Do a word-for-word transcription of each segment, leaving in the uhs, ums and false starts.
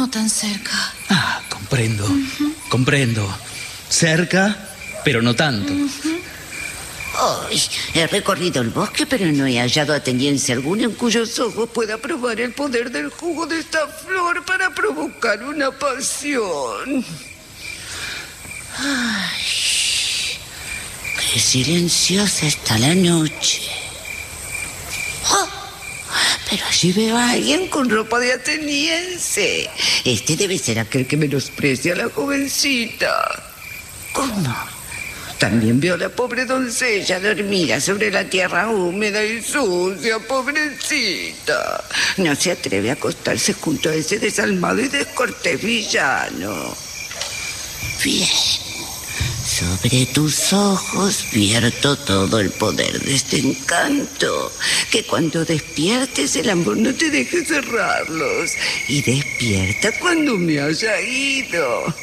no tan cerca. Ah, comprendo. Uh-huh. Comprendo. Cerca, pero no tanto. Uh-huh. Ay, he recorrido el bosque, pero no he hallado ateniense alguno en cuyos ojos pueda probar el poder del jugo de esta flor para provocar una pasión. Ay, qué silenciosa está la noche. ¡Oh! Pero allí veo a alguien con ropa de ateniense. Este debe ser aquel que menosprecia a la jovencita. ¿Cómo? También veo a la pobre doncella dormida sobre la tierra húmeda y sucia, pobrecita. No se atreve a acostarse junto a ese desalmado y descortés villano. Bien. Sobre tus ojos vierto todo el poder de este encanto. Que cuando despiertes el amor no te deje cerrarlos. Y despierta cuando me haya ido.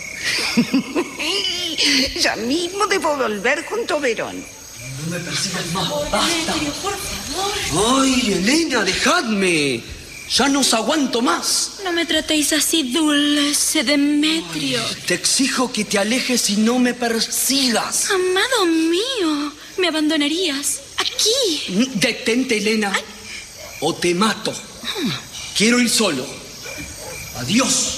Ya mismo debo volver junto a Verón. No me persigas más, basta. Demetrio, por favor. Ay, Elena, dejadme. Ya no os aguanto más. No me tratéis así, dulce Demetrio. Ay, te exijo que te alejes y no me persigas. Amado mío, me abandonarías aquí. Detente, Elena. Ay. O te mato. Quiero ir solo. Adiós.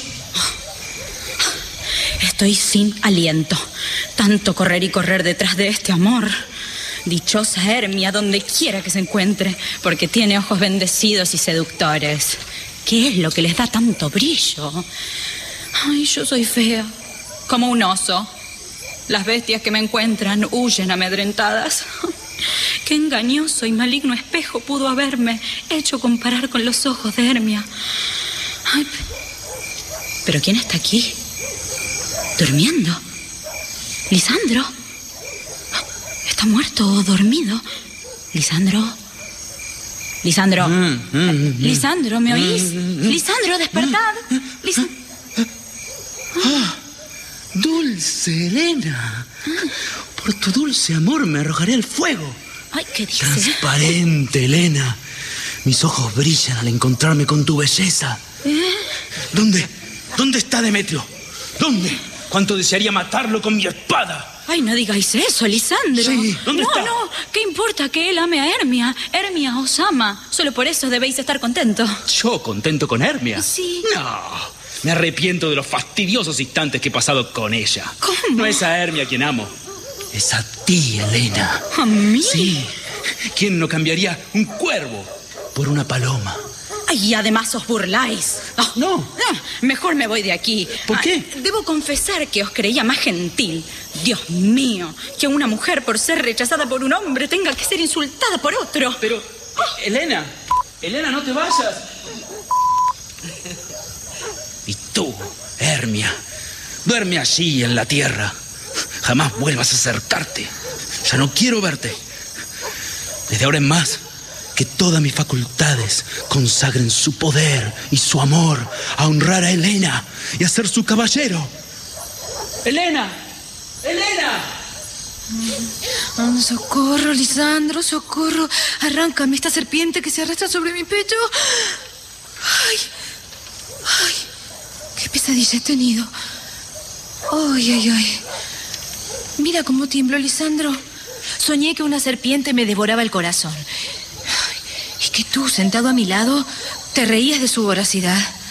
Estoy sin aliento. Tanto correr y correr detrás de este amor. Dichosa Hermia, donde quiera que se encuentre, porque tiene ojos bendecidos y seductores. ¿Qué es lo que les da tanto brillo? Ay, yo soy fea, como un oso. Las bestias que me encuentran huyen amedrentadas. Qué engañoso y maligno espejo pudo haberme hecho comparar con los ojos de Hermia. Ay, ¿pero quién está aquí? ¿Durmiendo? ¿Lisandro? ¿Está muerto o dormido? ¿Lisandro? ¿Lisandro? Mm, mm, mm, ¿Lisandro, me oís? Mm, ¡Lisandro, despertad! Lis- ah, dulce Elena. Por tu dulce amor me arrojaré al fuego. Ay, ¿qué dice? Transparente, Elena. Mis ojos brillan al encontrarme con tu belleza. ¿Eh? ¿Dónde? ¿Dónde está Demetrio? ¿Dónde? ¿Cuánto desearía matarlo con mi espada? Ay, no digáis eso, Lisandro. Sí, ¿dónde no, está? No, no, ¿qué importa que él ame a Hermia? Hermia os ama. Solo por eso debéis estar contentos. ¿Yo contento con Hermia? Sí. No, me arrepiento de los fastidiosos instantes que he pasado con ella. ¿Cómo? No es a Hermia quien amo. Es a ti, Elena. ¿A mí? Sí. ¿Quién no cambiaría un cuervo por una paloma? Y además os burláis. Oh, no. no. Mejor me voy de aquí. ¿Por qué? Ah, debo confesar que os creía más gentil. Dios mío, que una mujer por ser rechazada por un hombre tenga que ser insultada por otro. Pero, oh. Elena, Elena, no te vayas. Y tú, Hermia, duerme allí en la tierra. Jamás vuelvas a acercarte. Ya no quiero verte. Desde ahora en más, que todas mis facultades consagren su poder y su amor a honrar a Elena y a ser su caballero. ¡Elena! ¡Elena! Oh, socorro, Lisandro, socorro. Arráncame esta serpiente que se arrastra sobre mi pecho. Ay, ay, qué pesadilla he tenido. Ay, ay, ay. Mira cómo tiemblo, Lisandro. Soñé que una serpiente me devoraba el corazón. Y que tú, sentado a mi lado, te reías de su voracidad.